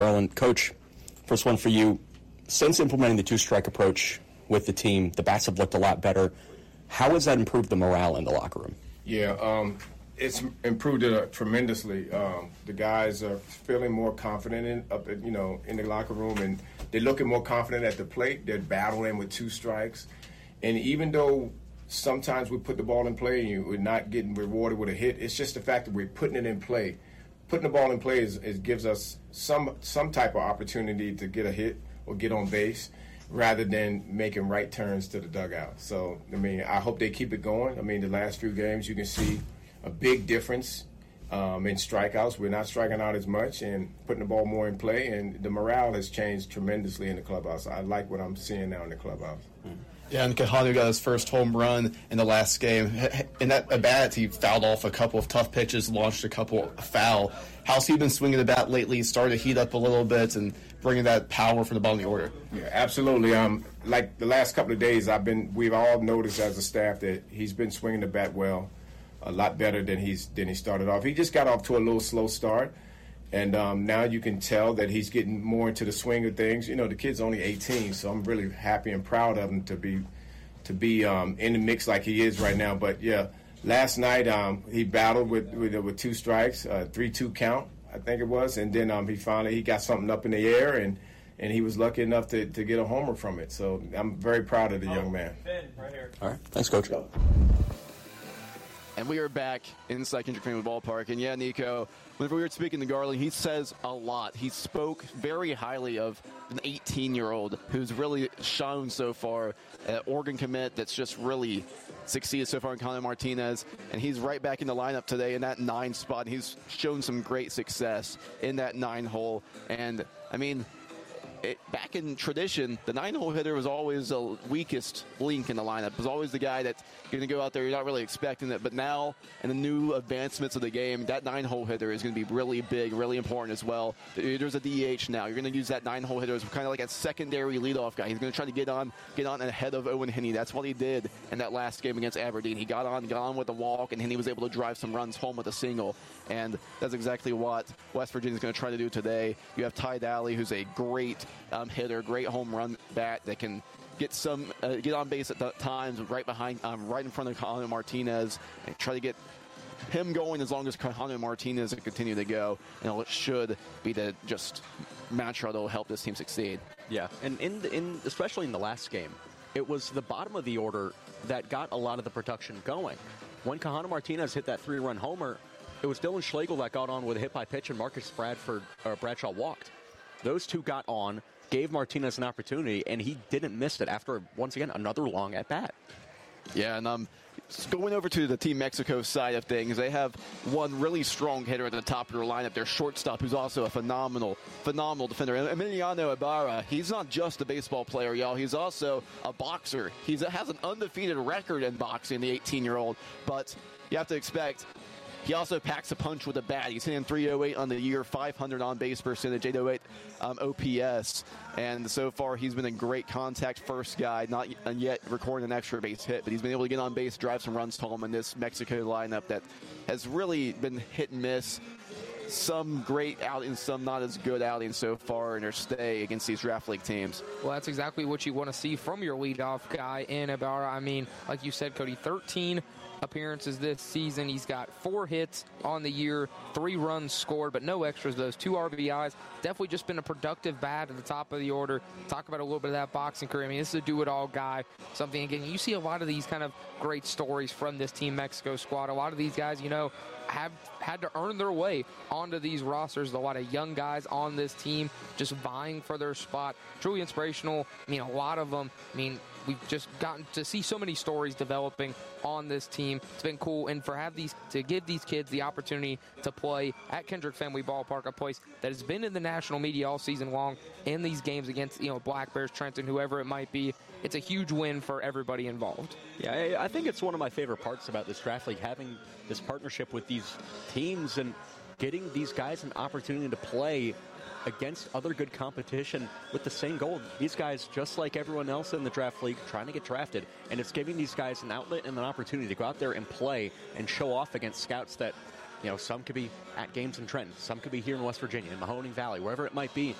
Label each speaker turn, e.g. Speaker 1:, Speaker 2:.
Speaker 1: Garland. Coach, first one for you. Since implementing the two-strike approach with the team, the bats have looked a lot better. How has that improved the morale in the locker room?
Speaker 2: Yeah, it's improved it tremendously. The guys are feeling more confident in the locker room, and they're looking more confident at the plate. They're battling with two strikes, and even though sometimes we put the ball in play and we're not getting rewarded with a hit, it's just the fact that we're putting it in play. Putting the ball in play gives us some type of opportunity to get a hit or get on base, rather than making right turns to the dugout. So, I hope they keep it going. The last few games you can see a big difference in strikeouts. We're not striking out as much and putting the ball more in play, and the morale has changed tremendously in the clubhouse. I like what I'm seeing now in the clubhouse.
Speaker 3: Yeah, and Kahanu got his first home run in the last game. In that at-bat, he fouled off a couple of tough pitches, launched a couple foul. How's he been swinging the bat lately? He's started to heat up a little bit and bringing that power from the bottom of the order.
Speaker 2: Yeah, absolutely. Like the last couple of days, we've all noticed as a staff that he's been swinging the bat well, a lot better than he started off. He just got off to a little slow start. And now you can tell that he's getting more into the swing of things. The kid's only 18, so I'm really happy and proud of him to be in the mix like he is right now. But yeah, last night he battled with two strikes, 3-2 count, I think it was, and then he got something up in the air, and he was lucky enough to get a homer from it. So I'm very proud of the young man.
Speaker 1: Ben, right here. All right, thanks, Coach.
Speaker 4: And we are back inside Kendrick Family Ballpark. And yeah, Nico, whenever we were speaking to Garland, he says a lot. He spoke very highly of an 18-year-old who's really shown so far, an Oregon commit that's just really succeeded so far in Kahanu Martinez. And he's right back in the lineup today in that 9 spot. He's shown some great success in that 9 hole. And, back in tradition, the 9-hole hitter was always the weakest link in the lineup. It was always the guy that's going to go out there, you're not really expecting it. But now, in the new advancements of the game, that 9-hole hitter is going to be really big, really important as well. There's a DH now. You're going to use that 9-hole hitter as kind of like a secondary leadoff guy. He's going to try to get on ahead of Owen Henney. That's what he did in that last game against Aberdeen. He got on with a walk, and Henney was able to drive some runs home with a single. And that's exactly what West Virginia's going to try to do today. You have Ty Dally, who's a great hitter, great home run bat that can get on base at the times right in front of Kahanu Martinez, and try to get him going as long as Kahanu Martinez can continue to go. And it should be the just mantra that will help this team succeed.
Speaker 5: Yeah, and especially in the last game, it was the bottom of the order that got a lot of the production going. When Kahanu Martinez hit that 3-run homer, it was Dylan Schlegel that got on with a hit by pitch, and Marcus Bradshaw walked. Those two got on, gave Martinez an opportunity, and he didn't miss it after, once again, another long at-bat.
Speaker 4: Yeah, and going over to the Team Mexico side of things, they have one really strong hitter at the top of their lineup, their shortstop, who's also a phenomenal defender. Emiliano Ibarra, he's not just a baseball player, y'all. He's also a boxer. He has an undefeated record in boxing, the 18-year-old, but you have to expect he also packs a punch with a bat. He's hitting .308 on the year, 500 on-base percentage, 808 OPS. And so far, he's been a great contact first guy, not yet recording an extra base hit, but he's been able to get on base, drive some runs home in this Mexico lineup that has really been hit and miss. Some great outings, some not as good outings so far in their stay against these draft league teams.
Speaker 6: Well, that's exactly what you want to see from your leadoff guy in Ibarra. Like you said, Cody, 13 appearances this season. He's got 4 hits on the year, 3 runs scored, but no extras. Those 2 RBIs. Definitely just been a productive bat at the top of the order. Talk about a little bit of that boxing career. This is a do-it-all guy. Something, again, you see a lot of these kind of great stories from this Team Mexico squad. A lot of these guys, have had to earn their way onto these rosters. A lot of young guys on this team just vying for their spot. Truly inspirational. A lot of them. We've just gotten to see so many stories developing on this team. It's been cool, and to give these kids the opportunity to play at Kendrick Family Ballpark, a place that has been in the national media all season long, in these games against Black Bears, Trenton, whoever it might be. It's a huge win for everybody involved.
Speaker 5: Yeah, I think it's one of my favorite parts about this draft league, having this partnership with these teams and getting these guys an opportunity to play against other good competition with the same goal. These guys, just like everyone else in the draft league, trying to get drafted, and it's giving these guys an outlet and an opportunity to go out there and play and show off against scouts that You know, some could be at games in Trenton, some could be here in West Virginia, in Mahoning Valley, wherever it might be.